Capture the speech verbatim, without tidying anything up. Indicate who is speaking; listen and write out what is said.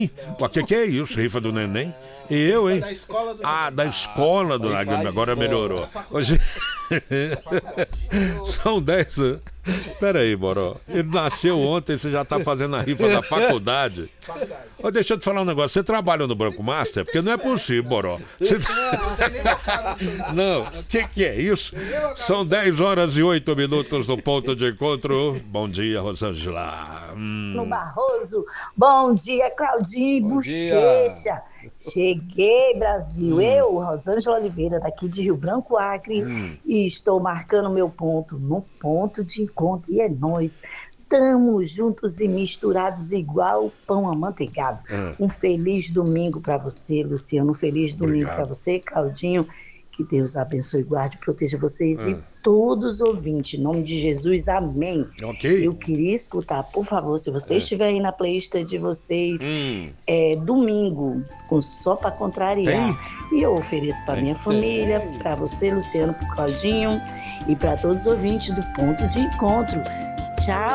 Speaker 1: O que, que é isso? Rifa do neném? E eu, hein?
Speaker 2: Da escola do
Speaker 1: Ah, da escola do
Speaker 3: vai de
Speaker 1: Agora
Speaker 3: escola.
Speaker 1: melhorou. Hoje... São dez. Peraí, Boró. Ele nasceu ontem, você já tá fazendo a rifa da faculdade.
Speaker 2: Faculdade.
Speaker 1: Ô, deixa eu te falar um negócio. Você trabalha no Banco Master? Porque não é possível, Boró. Você... Não, o que, que é isso? São dez horas e oito minutos no ponto de encontro. Bom dia, Rosângela. Hum.
Speaker 4: No Barroso. Bom dia, Claudinho e
Speaker 3: Bom
Speaker 4: Bochecha. Cheguei, Brasil.
Speaker 1: Hum.
Speaker 4: Eu, Rosângela Oliveira, daqui de Rio Branco, Acre,
Speaker 1: Hum.
Speaker 4: e estou marcando meu ponto no ponto de encontro. E é nós. Estamos juntos e misturados igual pão amanteigado.
Speaker 1: Hum.
Speaker 4: Um feliz domingo para você, Luciano. Um feliz domingo
Speaker 1: Obrigado.
Speaker 4: para você, Claudinho. Que Deus abençoe, guarde e proteja vocês
Speaker 1: Hum.
Speaker 4: e todos os ouvintes. Em nome de Jesus, amém.
Speaker 1: Ok.
Speaker 4: Eu queria escutar, por favor, se você
Speaker 1: É.
Speaker 4: estiver aí na playlist de vocês,
Speaker 1: Hum.
Speaker 4: é, domingo, com Só Pra Contrariar. E eu ofereço para minha família, para você, Luciano, pro Claudinho e para todos os ouvintes do Ponto de Encontro. Tchau!